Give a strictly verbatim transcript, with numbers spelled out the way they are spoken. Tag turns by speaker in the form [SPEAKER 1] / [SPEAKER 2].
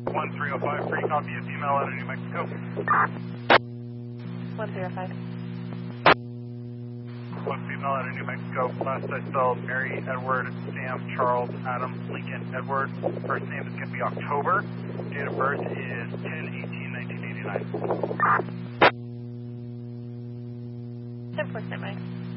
[SPEAKER 1] one three oh five, free copy, a female out of New Mexico.
[SPEAKER 2] one three oh five.
[SPEAKER 1] One female out of New Mexico. Last I spelled Mary, Edward, Sam, Charles, Adam, Lincoln, Edward. First name is going to be October. Date of birth is ten eighteen nineteen eighty-nine.
[SPEAKER 2] ten four, stand by.